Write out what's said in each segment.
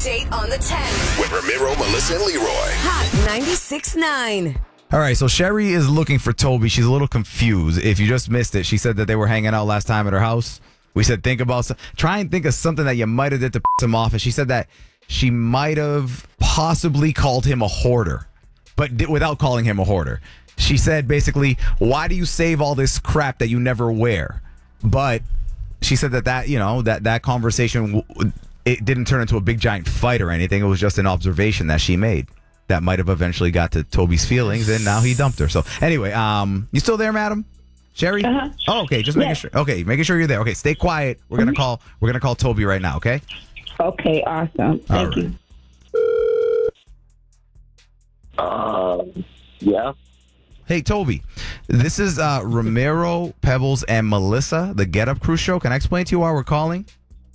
Date on the 10th. With Ramiro, Melissa, and Leroy. Hot 96.9. All right, so Sherry is looking for Toby. She's a little confused. If you just missed it, she said that they were hanging out last time at her house. We said try and think of something that you might have did to piss him off. And she said that she might have possibly called him a hoarder, but without calling him a hoarder. She said basically, why do you save all this crap that you never wear? But she said that conversation, it didn't turn into a big giant fight or anything. It was just an observation that she made that might have eventually got to Toby's feelings, and now he dumped her. So anyway, you still there, madam? Sherry? Uh-huh. Oh, okay. Just making sure. Okay, making sure you're there. Okay, stay quiet. We're gonna call Toby right now. Okay. Okay, awesome. Thank you. Yeah. Hey, Toby. This is Ramiro, Pebbles, and Melissa, the Get Up Crew show. Can I explain to you why we're calling?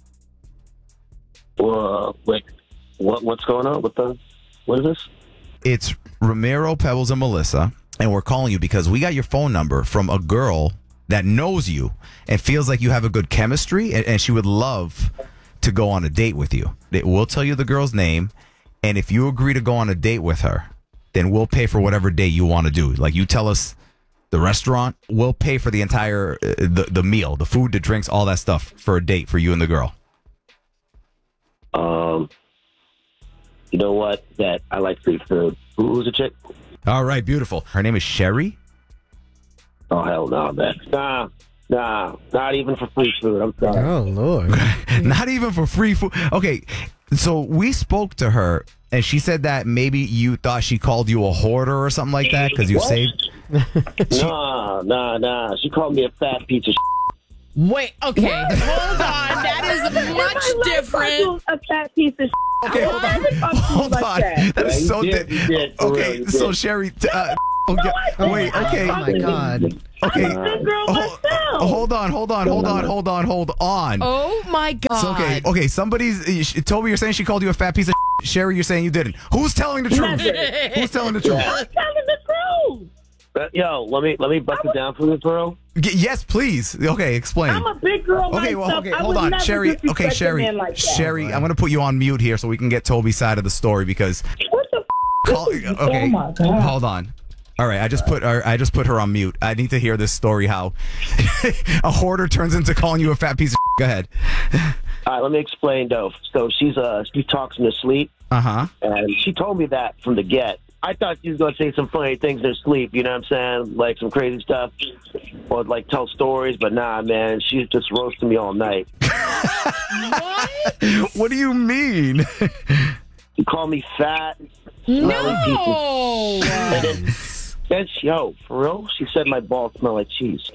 Wait. What's going on? What is this? It's Ramiro, Pebbles, and Melissa, and we're calling you because we got your phone number from a girl that knows you and feels like you have a good chemistry, and she would love to go on a date with you. We'll tell you the girl's name, and if you agree to go on a date with her, then we'll pay for whatever date you want to do. Like, you tell us the restaurant, we'll pay for the entire the meal, the food, the drinks, all that stuff for a date for you and the girl. You know what? That I like free food. Who's the chick? All right, beautiful. Her name is Sherry. Oh, hell no, man. Nah, not even for free food. I'm sorry. Oh, Lord. Not even for free food. Okay, so we spoke to her, and she said that maybe you thought she called you a hoarder or something like that because you What? saved. Nah. She called me a fat piece of Wait, okay, hold on. That is much different. A fat piece of Okay, hold on. That is so You did, for okay, real, you so did. Sherry. Wait, okay. Oh, my God. Okay. I'm a big girl myself. Hold on. Oh my God. So, okay. Toby, you're saying she called you a fat piece of Sherry, you're saying you didn't. Who's telling the truth? Who's telling the truth? I'm telling the truth. Yo, let me bust it down for this, bro. Yes, please. Okay, explain. I'm a big girl myself. I hold would on, never Sherry. disrespect Okay, a Sherry. man like that. Sherry, I'm going to put you on mute here so we can get Toby's side of the story because. What the Okay, Oh my God. hold on. All right, I just put her on mute. I need to hear this story. How a hoarder turns into calling you a fat piece of. Go ahead. All right, let me explain, though. So she talks in her sleep, and she told me that from the get. I thought she was going to say some funny things in her sleep, you know what I'm saying? Like some crazy stuff, or like tell stories, but nah, man, she's just roasting me all night. What do you mean? You call me fat, No. and then yo, for real, she said my balls smell like cheese.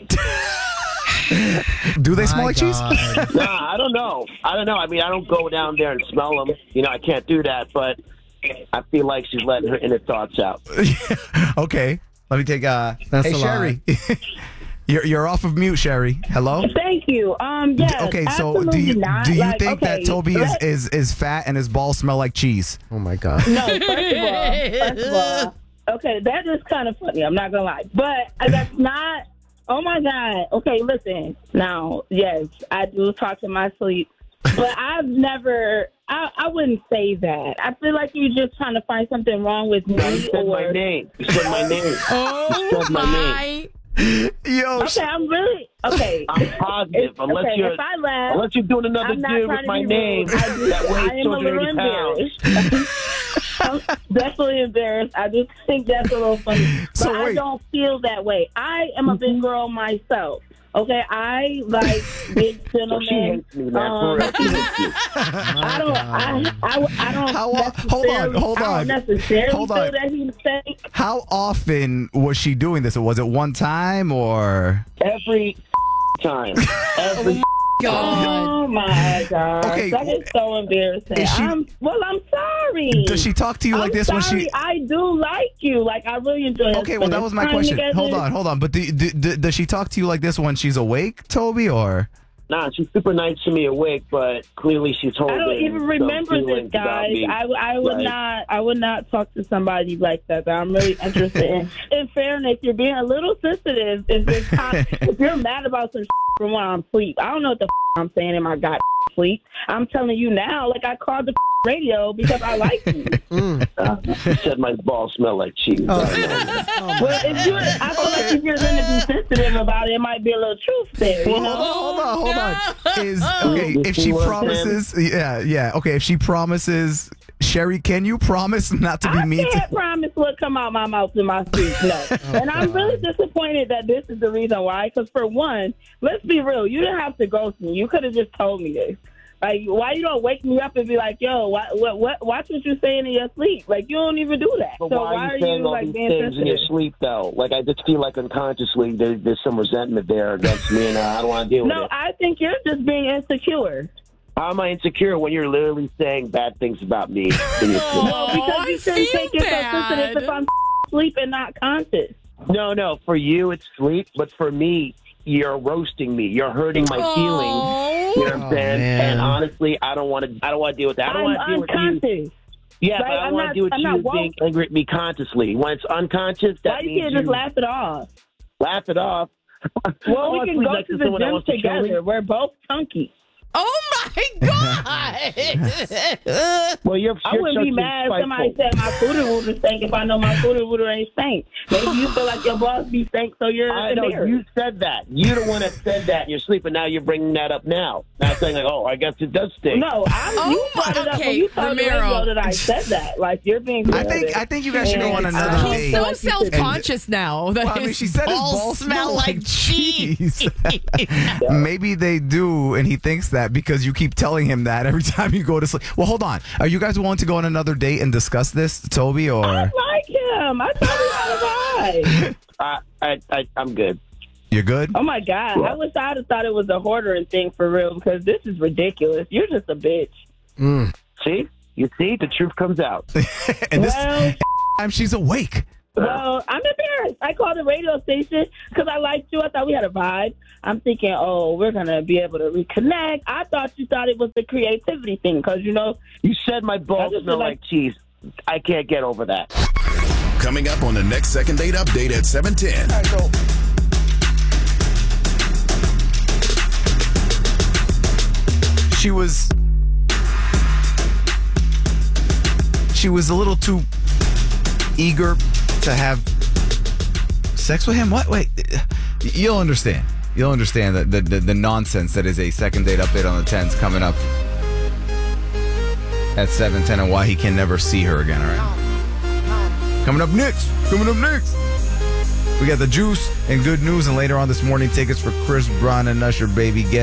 Do they smell like cheese? Nah, I don't know. I mean, I don't go down there and smell them. You know, I can't do that, but I feel like she's letting her inner thoughts out. Okay. Let me take That's hey, a Sherry. You're off of mute, Sherry. Hello? Thank you. Yes. Okay, so absolutely do you not. think that Toby is fat and his balls smell like cheese? Oh, my God. No, first of all, okay, that is kind of funny. I'm not gonna lie, but that's not. Oh my God. Okay, listen. Now, yes, I do talk in my sleep, but I've never. I wouldn't say that. I feel like you're just trying to find something wrong with me. You said my name. You said my name. Oh You said my name. Yo. Okay, I'm really okay. I'm positive. Unless if I laugh, unless you're doing another I'm not dude trying with to my be name rude. that I weighs am a little 280 pounds. embarrassed. I'm definitely embarrassed. I just think that's a little funny. So but I wait. don't feel that way. I am a big girl myself. Okay, I like big gentlemen. She hates me, man. For real, she hates me. I don't. I don't. Hold on. I don't necessarily Hold on. feel that he's fake. How often was she doing this? Was it one time or? Every time. Every God. Oh my God! Okay, That is so embarrassing. is she- I'm sorry. Does she talk to you like I'm this sorry. when she? I do like you. Like I really enjoy. Okay, well that was my question. Hold on. But does she talk to you like this when she's awake, Toby, or? Nah, she's super nice to me awake, but clearly she's holding. I don't even some remember this, feelings about guys. me. I would Right. not. I would not talk to somebody like that. That I'm really interested in. In fairness, you're being a little sensitive. If you're mad about some for for one, I'm asleep. I don't know what the I'm saying in my god sleep. I'm telling you now, like I called the radio because I like you. You said my balls smell like cheese. Well, if you're, I feel like if you're going to be sensitive about it, it might be a little truth there. You know? Hold on. If she promises, okay, if she promises, Sherry, can you promise not to be mean? I can't promise what come out my mouth in my sleep. No, and I'm really disappointed that this is the reason why. Because for one, let's be real, you didn't have to ghost me. You could have just told me this. Like, why you don't wake me up and be like, yo, watch what you're saying in your sleep? Like, you don't even do that. But so why are you saying all these things in your sleep, though? Like, I just feel like unconsciously there's some resentment there against me, and I don't want to deal with it. No, I think you're just being insecure. How am I insecure when you're literally saying bad things about me? No, because you shouldn't take it so sensitive if I'm asleep and not conscious. No, for you it's sleep, but for me, you're roasting me. You're hurting my feelings. You know what I'm saying? And honestly, I don't want to deal with that. I don't want to deal with you. Yeah, but I don't want to deal with you being angry at me consciously. When it's unconscious, that means you can't just laugh it off. Laugh it off. Well, we can go to the gym together. We're both chunky. Oh my God! Well, I wouldn't be mad if somebody said my footer wooter stank if I know my footer wooter ain't stank. Maybe you feel like your boss be stank, so you're I know you said that. You're the one that said that in your sleep, and now you're bringing that up now. Not saying like, oh, I guess it does stink. No, you brought it up when you told the radio that I said that. Like you're being. I think you guys should go on another date. He's so self-conscious now that she said his balls smell like cheese. Maybe they do, and he thinks that because you keep telling him that every time you go to sleep. Well, hold on. Are you guys willing to go on another date and discuss this, Toby? Or I like him. I thought he had a vibe. I'm good. You're good? Oh my God! Yeah. I wish I'd have thought it was a hoarding thing for real because this is ridiculous. You're just a bitch. See, the truth comes out. And this time she's awake. Well, I'm embarrassed. I called the radio station because I liked you. I thought we had a vibe. I'm thinking, oh, we're going to be able to reconnect. I thought you thought it was the creativity thing because, you know. You said my balls smell like cheese. I can't get over that. Coming up on the next Second Date Update at 7:10. All right, go. She was a little too eager to have sex with him. What? Wait, you'll understand. You'll understand the nonsense that is a Second Date Update on the 10s coming up at 7:10 and why he can never see her again. All right. Coming up next. We got the juice and good news, and later on this morning, tickets for Chris Brown and Usher, baby. Get